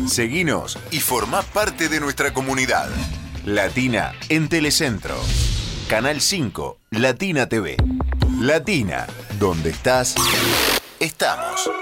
Seguinos y formá parte de nuestra comunidad. Latina en Telecentro. Canal 5, Latina TV. Latina, donde estás, estamos.